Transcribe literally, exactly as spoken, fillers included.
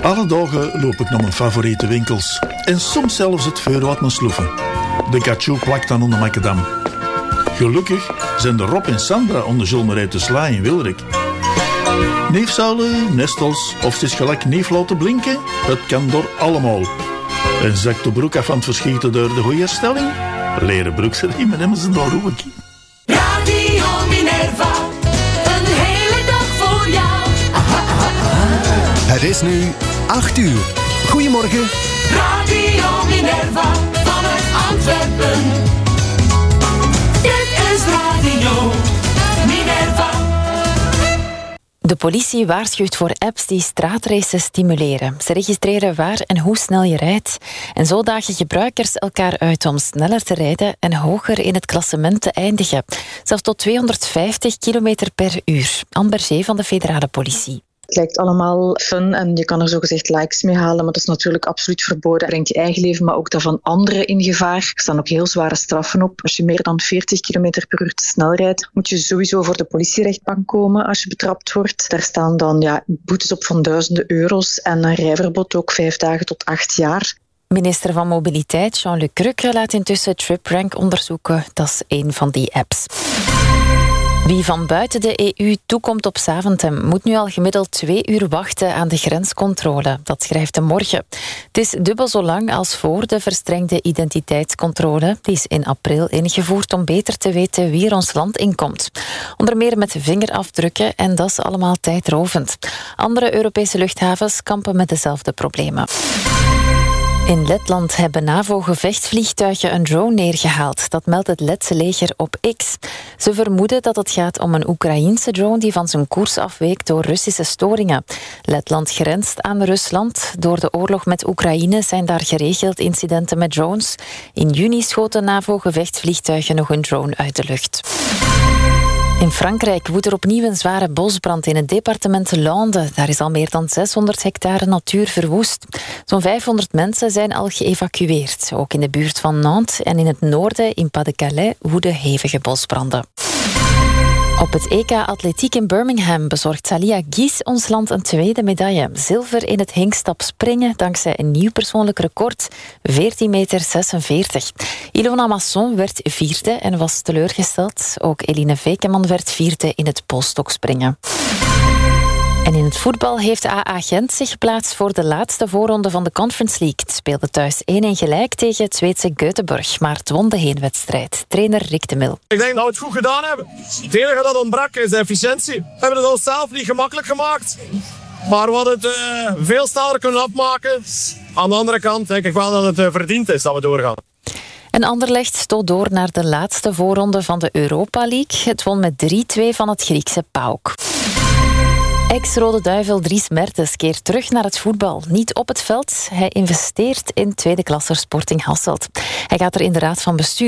Alle dagen loop ik naar mijn favoriete winkels. En soms zelfs het vuur uit mijn sloeven. De Cachou plakt dan onder Macadam. Gelukkig zijn de Rob en Sandra onder Zulmerij te Sla in Wilrik. Neefzuilen, nestels of het is gelijk neef laten blinken, het kan door allemaal. En zakt de broek af van het verschieten door de goede herstelling? Leren broeksriemen hebben ze daar ook. Radio Minerva, een hele dag voor jou. Het is nu acht uur. Goedemorgen. Radio Minerva, vanuit Antwerpen. Dit is Radio Minerva. De politie waarschuwt voor apps die straatracen stimuleren. Ze registreren waar en hoe snel je rijdt. En zo dagen gebruikers elkaar uit om sneller te rijden en hoger in het klassement te eindigen. Zelfs tot tweehonderdvijftig kilometer per uur. Amber G. van de federale politie. Het lijkt allemaal fun en je kan er zogezegd likes mee halen, maar dat is natuurlijk absoluut verboden. Het brengt je eigen leven, maar ook dat van anderen in gevaar. Er staan ook heel zware straffen op. Als je meer dan veertig kilometer per uur te snel rijdt, moet je sowieso voor de politierechtbank komen als je betrapt wordt. Daar staan dan ja, boetes op van duizenden euro's en een rijverbod ook vijf dagen tot acht jaar. Minister van Mobiliteit Jean-Luc Cruque laat intussen TripRank onderzoeken. Dat is een van die apps. Wie van buiten de E U toekomt op Zaventem moet nu al gemiddeld twee uur wachten aan de grenscontrole. Dat schrijft de Morgen. Het is dubbel zo lang als voor de verstrengde identiteitscontrole. Die is in april ingevoerd om beter te weten wie er ons land inkomt. Onder meer met vingerafdrukken en dat is allemaal tijdrovend. Andere Europese luchthavens kampen met dezelfde problemen. In Letland hebben NAVO-gevechtsvliegtuigen een drone neergehaald. Dat meldt het Letse leger op X. Ze vermoeden dat het gaat om een Oekraïense drone die van zijn koers afweek door Russische storingen. Letland grenst aan Rusland. Door de oorlog met Oekraïne zijn daar geregeld incidenten met drones. In juni schoten NAVO-gevechtsvliegtuigen nog een drone uit de lucht. In Frankrijk woedt er opnieuw een zware bosbrand in het departement Landes. Daar is al meer dan zeshonderd hectare natuur verwoest. Zo'n vijfhonderd mensen zijn al geëvacueerd. Ook in de buurt van Nantes en in het noorden, in Pas-de-Calais, woeden hevige bosbranden. Op het E K Atletiek in Birmingham bezorgt Salia Guis ons land een tweede medaille. Zilver in het hinkstap springen dankzij een nieuw persoonlijk record, veertien meter zesenveertig. Ilona Masson werd vierde en was teleurgesteld. Ook Eline Vekeman werd vierde in het polstokspringen. En in het voetbal heeft A A Gent zich geplaatst voor de laatste voorronde van de Conference League. Het speelde thuis één-één gelijk tegen het Zweedse Göteborg, maar het won de heenwedstrijd. Trainer Rick de Mil. Ik denk dat we het goed gedaan hebben. Het enige dat ontbrak is de efficiëntie. We hebben het onszelf niet gemakkelijk gemaakt. Maar we hadden het uh, veel sneller kunnen afmaken. Aan de andere kant denk ik wel dat het uh, verdiend is dat we doorgaan. En Anderlecht stoot door naar de laatste voorronde van de Europa League. Het won met drie-twee van het Griekse PAOK. Ex-Rode Duivel Dries Mertens keert terug naar het voetbal. Niet op het veld, hij investeert in tweede klasser Sporting Hasselt. Hij gaat er in de raad van bestuur